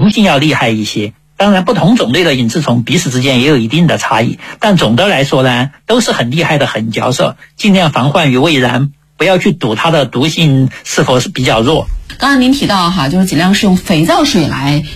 毒性要厉害一些。当然不同种类的隐翅虫彼此之间也有一定的差异，但总的来说呢，都是很厉害的狠角色，尽量防患于未然，不要去赌它的毒性是否是比较弱。 刚才您提到哈，就是尽量是用肥皂水来